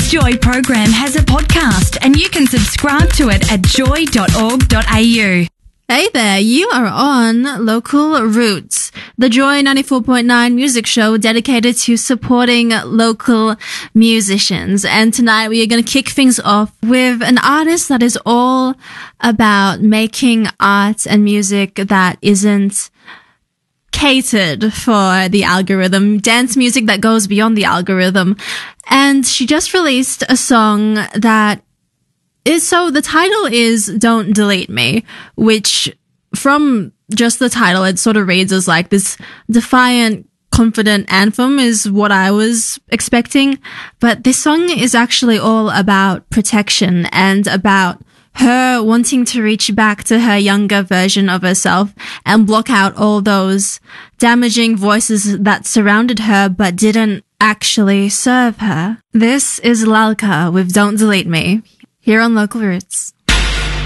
This Joy program has a podcast and you can subscribe to it at joy.org.au. Hey there, you are on Local Roots, the Joy 94.9 music show dedicated to supporting local musicians. And tonight we are going to kick things off with an artist that is all about making art and music that isn't catered for the algorithm, dance music that goes beyond the algorithm. And she just released a song that the title is Don't Delete Me, which from just the title, it sort of reads as like this defiant, confident anthem is what I was expecting. But this song is actually all about protection and about her wanting to reach back to her younger version of herself and block out all those damaging voices that surrounded her but didn't actually serve her. This is Lalka with Don't Delete Me, here on Local Roots.